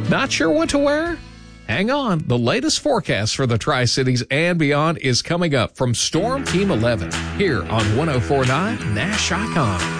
Not sure what to wear? Hang on, the latest forecast for the Tri-Cities and beyond is coming up from Storm Team 11 here on 104.9 Nash Icon.